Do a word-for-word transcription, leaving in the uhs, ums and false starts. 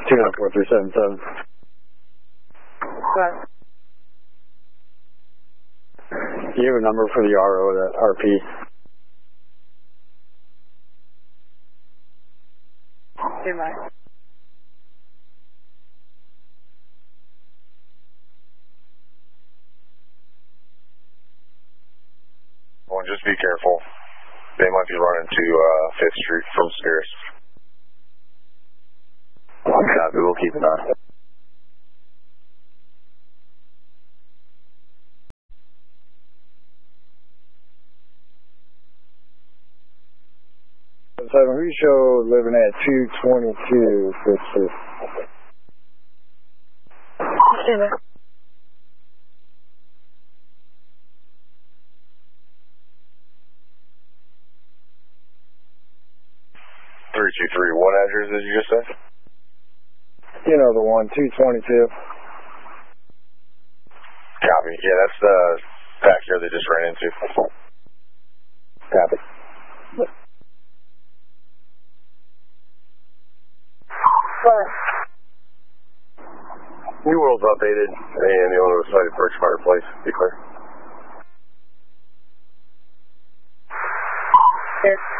two nine four three seven seven. What? Do you have a number for the R O, that R P? Do my. Well, just be careful. They might be running to uh, Fifth Street from Spears. Copy, we'll keep an eye. Seven, who show living at two twenty-two Fifth Street? Dinner. three two three, what address did you just say? You know the one, two twenty-two. Copy. Yeah, that's the backyard they just ran into. Copy. What? New World's updated, and the owner was cited for expired place. Be clear. There's